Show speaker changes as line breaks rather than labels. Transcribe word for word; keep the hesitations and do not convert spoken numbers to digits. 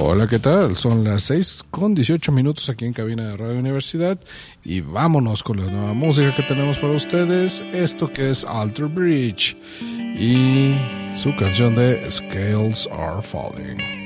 Hola, ¿qué tal? Son las seis con dieciocho minutos aquí en cabina de Radio Universidad y vámonos con la nueva música que tenemos para ustedes. Esto que es Alter Bridge y su canción de Scales Are Falling.